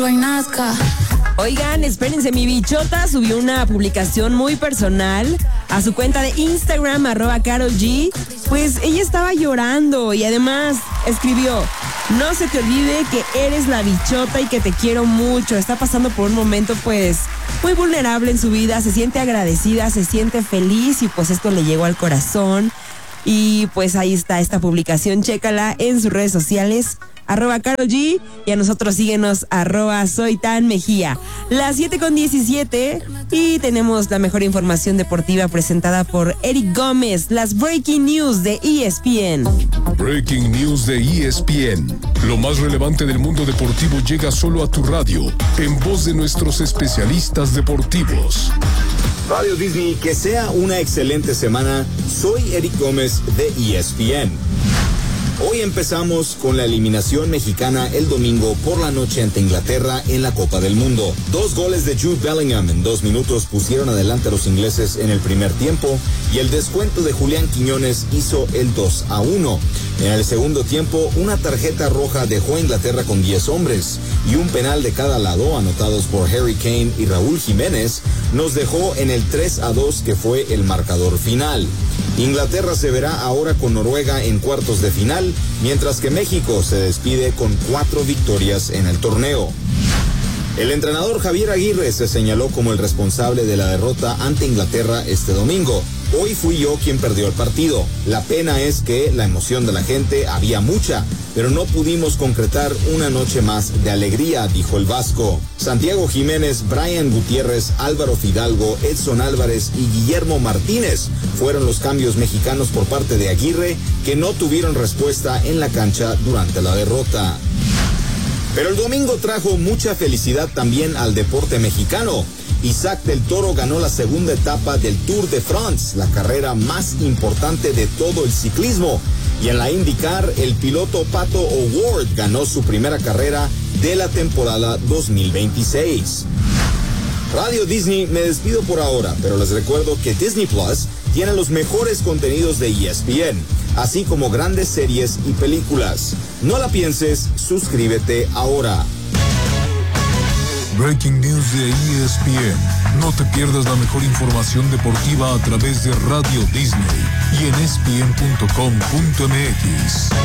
Oigan, espérense, mi bichota subió una publicación muy personal a su cuenta de Instagram, @KarolG. Pues ella estaba llorando y además escribió: no se te olvide que eres la bichota y que te quiero mucho. Está pasando por un momento pues muy vulnerable en su vida, se siente agradecida, se siente feliz y pues esto le llegó al corazón. Y pues ahí está esta publicación, chécala en sus redes sociales, @KarolG, y a nosotros síguenos, @SoyTanMejía. Las 7:17 y tenemos la mejor información deportiva presentada por Eric Gómez, las Breaking News de ESPN. Breaking News de ESPN. Lo más relevante del mundo deportivo llega solo a tu radio, en voz de nuestros especialistas deportivos. Radio Disney, que sea una excelente semana. Soy Eric Gómez de ESPN. Hoy empezamos con la eliminación mexicana el domingo por la noche ante Inglaterra en la Copa del Mundo. 2 goles de Jude Bellingham en 2 minutos pusieron adelante a los ingleses en el primer tiempo y el descuento de Julián Quiñones hizo el 2-1. En el segundo tiempo, una tarjeta roja dejó a Inglaterra con 10 hombres y un penal de cada lado anotados por Harry Kane y Raúl Jiménez nos dejó en el 3-2 que fue el marcador final. Inglaterra se verá ahora con Noruega en cuartos de final, mientras que México se despide con 4 victorias en el torneo. El entrenador Javier Aguirre se señaló como el responsable de la derrota ante Inglaterra este domingo. Hoy fui yo quien perdió el partido. La pena es que la emoción de la gente había mucha, pero no pudimos concretar una noche más de alegría, dijo el vasco. Santiago Jiménez, Brian Gutiérrez, Álvaro Fidalgo, Edson Álvarez y Guillermo Martínez fueron los cambios mexicanos por parte de Aguirre que no tuvieron respuesta en la cancha durante la derrota. Pero el domingo trajo mucha felicidad también al deporte mexicano. Isaac del Toro ganó la segunda etapa del Tour de France, la carrera más importante de todo el ciclismo. Y en la IndyCar, el piloto Pato O'Ward ganó su primera carrera de la temporada 2026. Radio Disney, me despido por ahora, pero les recuerdo que Disney Plus tiene los mejores contenidos de ESPN, así como grandes series y películas. No la pienses, suscríbete ahora. Breaking News de ESPN. No te pierdas la mejor información deportiva a través de Radio Disney y en ESPN.com.mx.